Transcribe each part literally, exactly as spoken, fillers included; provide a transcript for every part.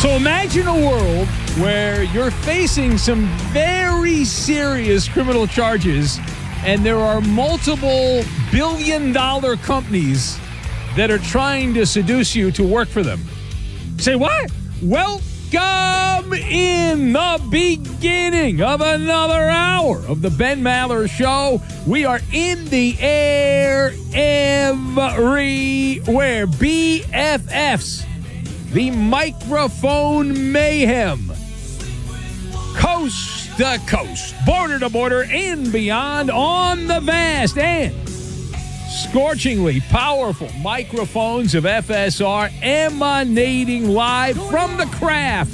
So imagine a world where you're facing some very serious criminal charges and there are multiple billion-dollar companies that are trying to seduce you to work for them. Say what? Welcome in the beginning of another hour of the Ben Maller Show. We are in the air everywhere. B F Fs. The microphone mayhem. Coast to coast, border to border, and beyond on the vast and scorchingly powerful microphones of F S R emanating live from the craft.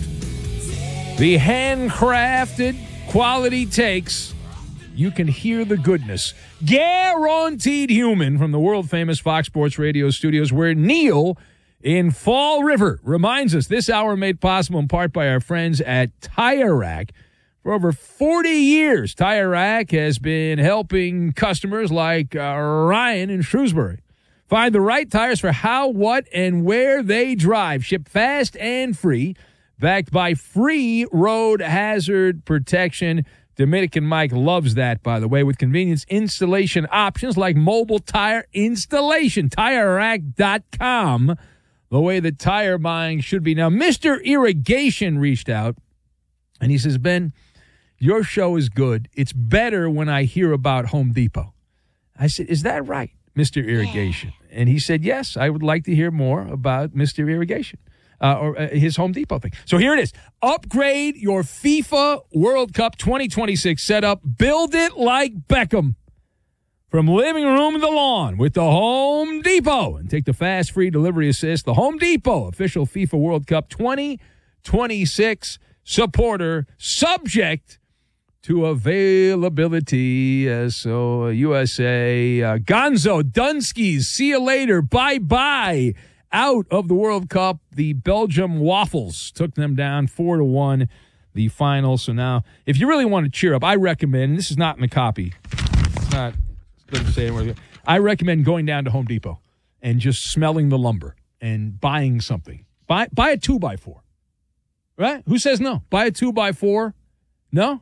The handcrafted quality takes. You can hear the goodness. Guaranteed human from the world-famous Fox Sports Radio studios where Neil in Fall River reminds us this hour made possible in part by our friends at Tire Rack. For over forty years, Tire Rack has been helping customers like uh, Ryan in Shrewsbury find the right tires for how, what, and where they drive. Shipped fast and free, backed by free road hazard protection. Dominican Mike loves that, by the way, with convenience installation options like mobile tire installation. Tire Rack dot com. The way that tire buying should be. Now, Mister Irrigation reached out, and he says, Ben, your show is good. It's better when I hear about Home Depot. I said, is that right, Mister Irrigation? Yeah. And he said, yes, I would like to hear more about Mister Irrigation, uh, or uh, his Home Depot thing. So here it is. Upgrade your FIFA World Cup twenty twenty-six setup. Build it like Beckham. From living room to the lawn with the Home Depot. And take the fast, free delivery assist. The Home Depot, official FIFA World Cup twenty twenty-six supporter, subject to availability. Uh, so, uh, U S A, uh, Gonzo, Dunskies, see you later. Bye-bye. Out of the World Cup, the Belgium Waffles took them down four to one, the final. So now, if you really want to cheer up, I recommend, and this is not in the copy. It's not... Doesn't say anywhere. I recommend going down to Home Depot and just smelling the lumber and buying something. Buy buy a two by four, right? Who says no? Buy a two by four. No,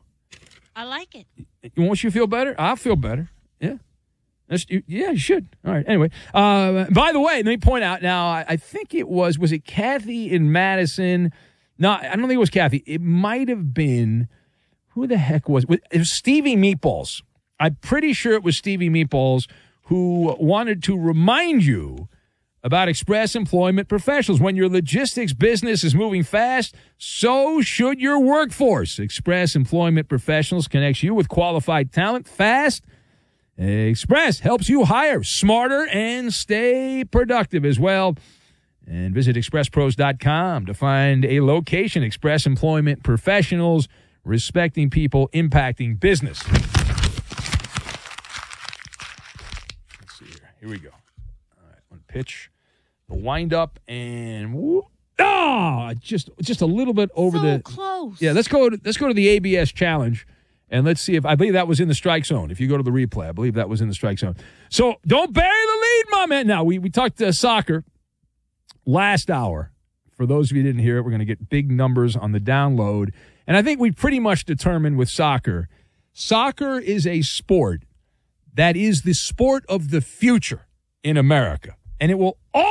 I like it. Won't you feel better? I'll feel better. Yeah, That's, you, yeah, you should. All right. Anyway, uh, by the way, let me point out. Now, I, I think it was was it Kathy in Madison? No, I don't think it was Kathy. It might have been who the heck was it? It was Stevie Meatballs. I'm pretty sure it was Stevie Meatballs who wanted to remind you about Express Employment Professionals. When your logistics business is moving fast, so should your workforce. Express Employment Professionals connects you with qualified talent fast. Express helps you hire smarter and stay productive as well. And visit express pros dot com to find a location. Express Employment Professionals, respecting people, impacting business. Here we go. All right, one pitch, the wind up, and whoop, ah, just just a little bit over so the close. Yeah, let's go. To, let's go to the A B S challenge, and let's see if I believe that was in the strike zone. If you go to the replay, I believe that was in the strike zone. So don't bury the lead, my man. Now we we talked uh, soccer last hour. For those of you who didn't hear it, we're going to get big numbers on the download, and I think we pretty much determined with soccer, soccer is a sport that is the sport of the future in America. And it will